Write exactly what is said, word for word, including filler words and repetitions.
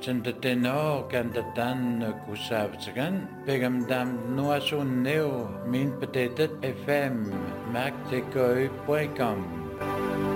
Tendeteno Gandatan Kusavsagan, Begam Dam Noasun Neo, Min Petetet F M, Mac de Goy point com.